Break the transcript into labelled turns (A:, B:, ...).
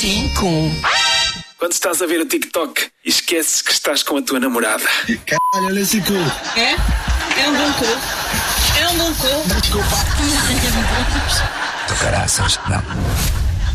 A: 5.
B: Quando estás a ver o TikTok e esqueces que estás com a tua namorada.
C: Caralho, olha esse cu.
D: É? É um bom cu. É um bom cu.
C: Desculpa.
A: Tu caraças, não.